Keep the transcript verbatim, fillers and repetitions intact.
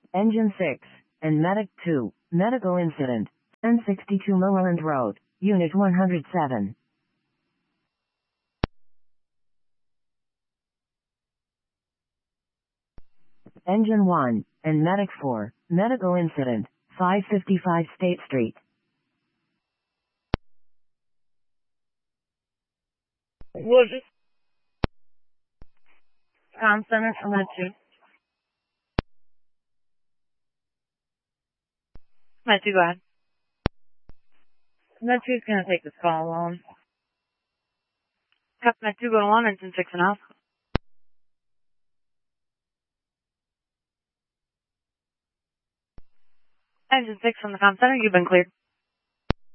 Engine six, and Medic two, medical incident, ten sixty-two Moorland Road, Unit one hundred seven. Engine one, and Medic four, medical incident, five fifty-five State Street. Was it? Com Center, Med two. Med two, go ahead. Med two is going to take this call alone. Cup Med two, go to one, engine six and off. Engine six from the Com Center, you've been cleared.